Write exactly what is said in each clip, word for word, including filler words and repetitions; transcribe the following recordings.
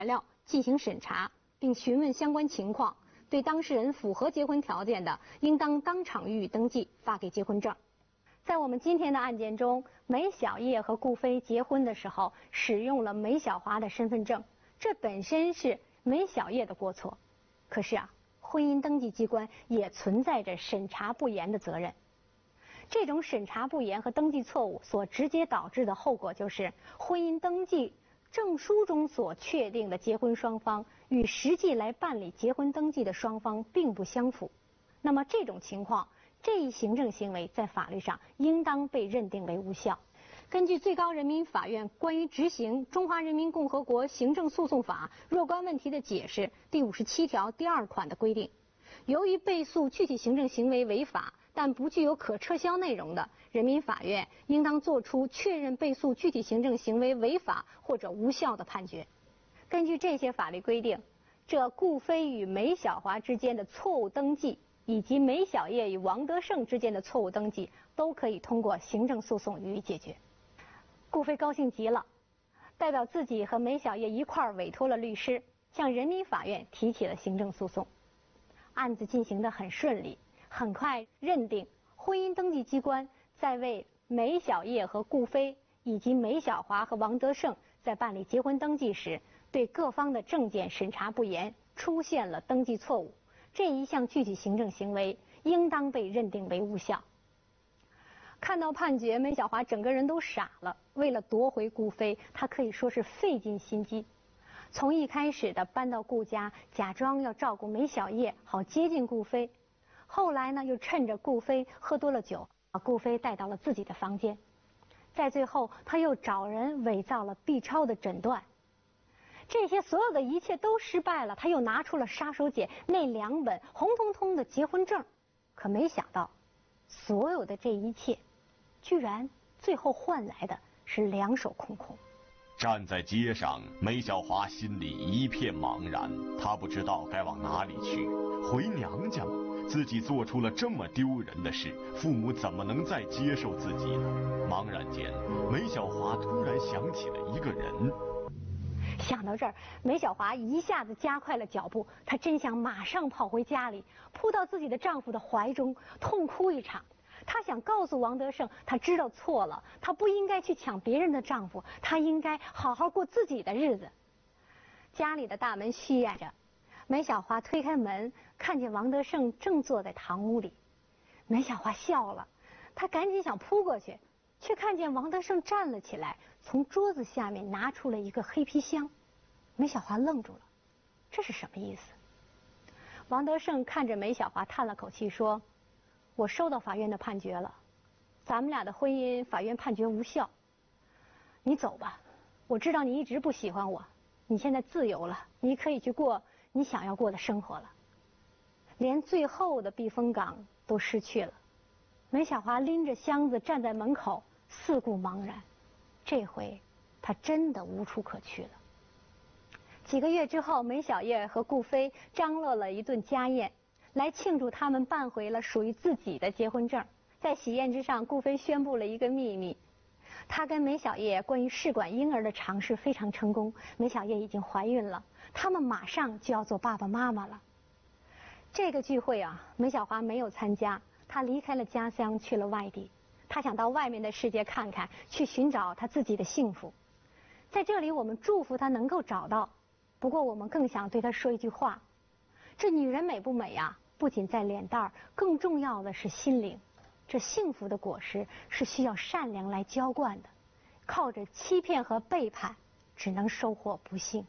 材料进行审查，并询问相关情况，对当事人符合结婚条件的，应当当场予以登记，发给结婚证。在我们今天的案件中，梅小叶和顾飞结婚的时候使用了梅小华的身份证，这本身是梅小叶的过错。可是啊，婚姻登记机关也存在着审查不严的责任。这种审查不严和登记错误所直接导致的后果就是，婚姻登记证书中所确定的结婚双方与实际来办理结婚登记的双方并不相符。那么这种情况，这一行政行为在法律上应当被认定为无效。根据最高人民法院关于执行《中华人民共和国行政诉讼法》若干问题的解释第五十七条第二款的规定，由于被诉具体行政行为违法，但不具有可撤销内容的，人民法院应当作出确认被诉具体行政行为违法或者无效的判决。根据这些法律规定，这顾飞与梅小华之间的错误登记，以及梅小叶与王德胜之间的错误登记，都可以通过行政诉讼予以解决。顾飞高兴极了，代表自己和梅小叶一块儿委托了律师，向人民法院提起了行政诉讼。案子进行得很顺利，很快认定婚姻登记机关在为梅小叶和顾飞以及梅小华和王德胜在办理结婚登记时，对各方的证件审查不严，出现了登记错误。这一项具体行政行为应当被认定为无效。看到判决，梅小华整个人都傻了。为了夺回顾飞，他可以说是费尽心机。从一开始的搬到顾家，假装要照顾梅小叶，好接近顾飞；后来呢，又趁着顾飞喝多了酒，把顾飞带到了自己的房间。在最后，他又找人伪造了 B 超的诊断。这些所有的一切都失败了，他又拿出了杀手锏那两本红彤彤的结婚证，可没想到，所有的这一切，居然最后换来的是两手空空。 站在街上，梅小华心里一片茫然，她不知道该往哪里去。回娘家吗？自己做出了这么丢人的事，父母怎么能再接受自己呢？茫然间，梅小华突然想起了一个人。 想到这儿，梅小华一下子加快了脚步，她真想马上跑回家里，扑到自己的丈夫的怀中，痛哭一场。她想告诉王德胜，她知道错了，她不应该去抢别人的丈夫，她应该好好过自己的日子。家里的大门虚掩着，梅小华推开门，看见王德胜正坐在堂屋里。梅小华笑了，她赶紧想扑过去，却看见王德胜站了起来，从桌子下面拿出了一个黑皮箱。梅小华愣住了，这是什么意思？王德胜看着梅小华叹了口气说，我收到法院的判决了，咱们俩的婚姻法院判决无效，你走吧，我知道你一直不喜欢我，你现在自由了，你可以去过你想要过的生活了。连最后的避风港都失去了，梅小华拎着箱子站在门口，四顾茫然。这回她真的无处可去了。几个月之后，梅小叶和顾飞张罗了一顿家宴，来庆祝他们办回了属于自己的结婚证。在喜宴之上，顾飞宣布了一个秘密，他跟梅小叶关于试管婴儿的尝试非常成功，梅小叶已经怀孕了，他们马上就要做爸爸妈妈了。这个聚会啊，梅小华没有参加，她离开了家乡，去了外地。她想到外面的世界看看，去寻找她自己的幸福。在这里，我们祝福她能够找到，不过我们更想对她说一句话：这女人美不美啊？不仅在脸蛋儿，更重要的是心灵。这幸福的果实是需要善良来浇灌的，靠着欺骗和背叛，只能收获不幸。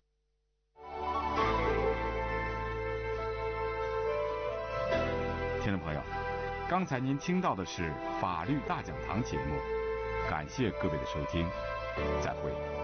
听众朋友，刚才您听到的是法律大讲堂节目，感谢各位的收听，再会。